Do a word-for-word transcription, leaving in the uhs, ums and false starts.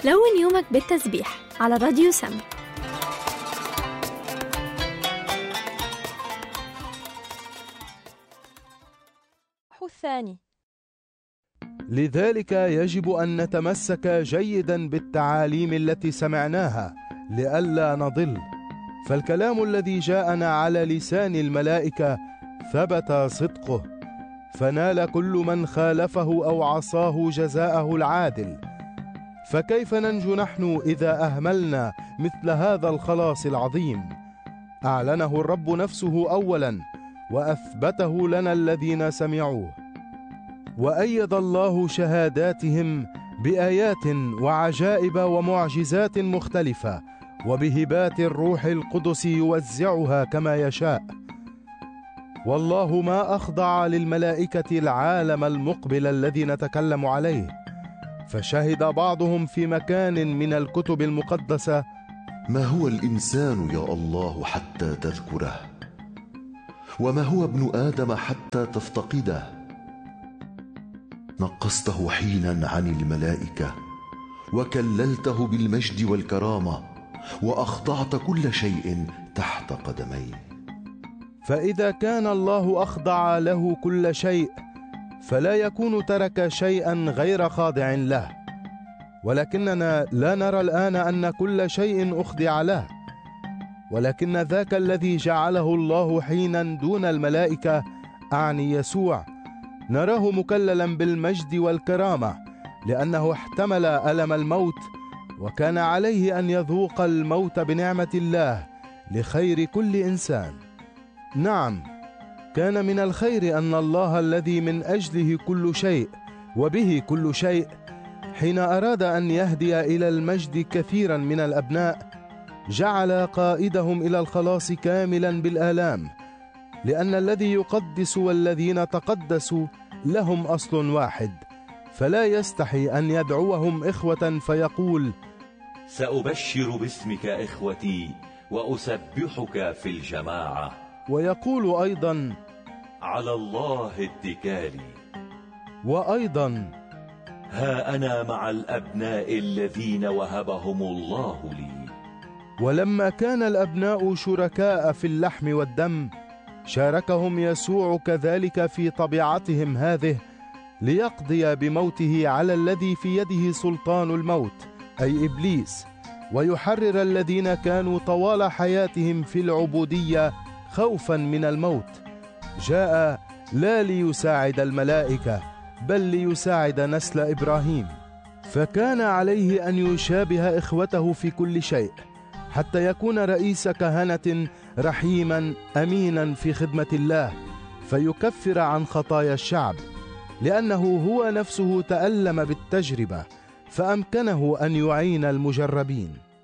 لون يومك بالتسبيح على راديو سما. الثاني. لذلك يجب أن نتمسك جيدا بالتعاليم التي سمعناها لئلا نضل، فالكلام الذي جاءنا على لسان الملائكة ثبت صدقه، فنال كل من خالفه أو عصاه جزاءه العادل. فكيف ننجو نحن إذا أهملنا مثل هذا الخلاص العظيم؟ أعلنه الرب نفسه أولا وأثبته لنا الذين سمعوه، وأيد الله شهاداتهم بآيات وعجائب ومعجزات مختلفة وبهبات الروح القدس يوزعها كما يشاء. والله ما أخضع للملائكة العالم المقبل الذي نتكلم عليه، فشهد بعضهم في مكان من الكتب المقدسة: ما هو الإنسان يا الله حتى تذكره، وما هو ابن آدم حتى تفتقده؟ نقصته حينا عن الملائكة وكللته بالمجد والكرامة وأخضعت كل شيء تحت قدميه. فإذا كان الله أخضع له كل شيء فلا يكون ترك شيئا غير خاضع له، ولكننا لا نرى الآن أن كل شيء أخضع له، ولكن ذاك الذي جعله الله حينا دون الملائكة، أعني يسوع، نراه مكللا بالمجد والكرامة، لأنه احتمل ألم الموت وكان عليه أن يذوق الموت بنعمة الله لخير كل إنسان. نعم، كان من الخير أن الله الذي من أجله كل شيء وبه كل شيء، حين أراد أن يهدي إلى المجد كثيرا من الأبناء، جعل قائدهم إلى الخلاص كاملا بالآلام، لأن الذي يقدس والذين تقدسوا لهم أصل واحد، فلا يستحي أن يدعوهم إخوة فيقول: سأبشر باسمك إخوتي وأسبحك في الجماعة. ويقول أيضا: على الله اتكالي. وأيضا: ها أنا مع الأبناء الذين وهبهم الله لي. ولما كان الأبناء شركاء في اللحم والدم، شاركهم يسوع كذلك في طبيعتهم هذه، ليقضي بموته على الذي في يده سلطان الموت، أي إبليس، ويحرر الذين كانوا طوال حياتهم في العبودية خوفا من الموت. جاء لا ليساعد الملائكة بل ليساعد نسل إبراهيم، فكان عليه أن يشابه إخوته في كل شيء، حتى يكون رئيس كهنة رحيما أمينا في خدمة الله، فيكفر عن خطايا الشعب، لأنه هو نفسه تألم بالتجربة فأمكنه أن يعين المجربين.